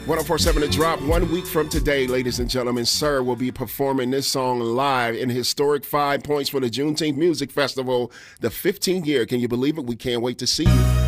1047 The Drop. 1 week from today, ladies and gentlemen, Sir will be performing this song live in historic 5 Points for the Juneteenth Music Festival, the 15th year. Can you believe it? We can't wait to see you.